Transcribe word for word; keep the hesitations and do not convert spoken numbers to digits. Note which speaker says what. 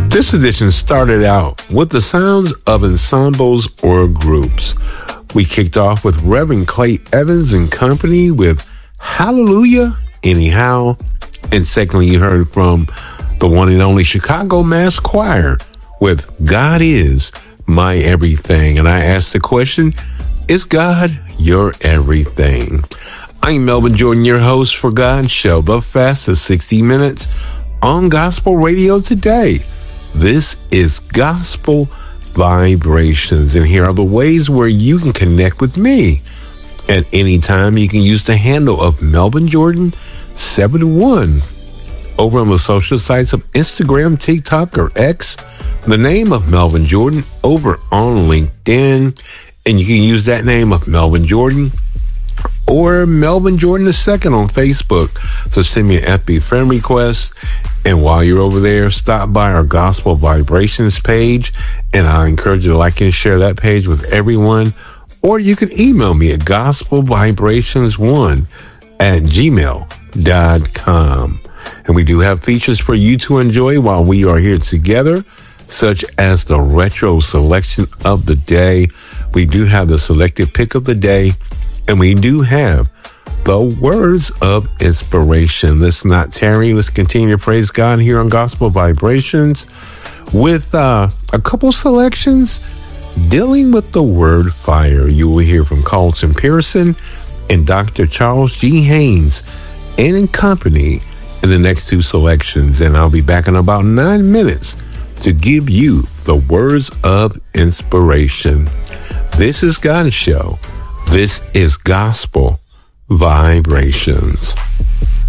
Speaker 1: This edition started out with the sounds of ensembles or groups. We kicked off with Reverend Clay Evans and Company with Hallelujah Anyhow. And secondly, you heard from the one and only Chicago Mass Choir with God Is My Everything. And I asked the question, is God your everything? I'm Melvin Jordan, your host for God's Show, the fastest sixty minutes on Gospel Radio today. This is Gospel Vibrations, and here are the ways where you can connect with me. At any time, you can use the handle of Melvin Jordan seventy-one over on the social sites of Instagram, TikTok, or X. The name of Melvin Jordan over on LinkedIn, and you can use that name of Melvin Jordan or Melvin Jordan the Second on Facebook. So send me an F B friend request. And while you're over there, stop by our Gospel Vibrations page. And I encourage you to like and share that page with everyone. Or you can email me at gospel vibrations one at gmail dot com. And we do have features for you to enjoy while we are here together, such as the retro selection of the day. We do have the selected pick of the day. And we do have the words of inspiration. Let's not tarry. Let's continue to praise God here on Gospel Vibrations with uh, a couple selections dealing with the word fire. You will hear from Carlton Pearson and Doctor Charles G. Haynes and in company in the next two selections. And I'll be back in about nine minutes to give you the words of inspiration. This is God's Show. This is Gospel Vibrations.